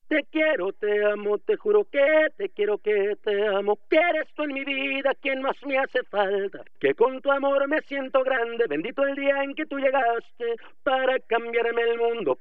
Te quiero, te amo, te juro que te quiero, que te amo, que eres tú en mi vida quien más me hace falta, que con tu amor me siento grande, bendito el día en que tú llegaste para cambiarme el mundo.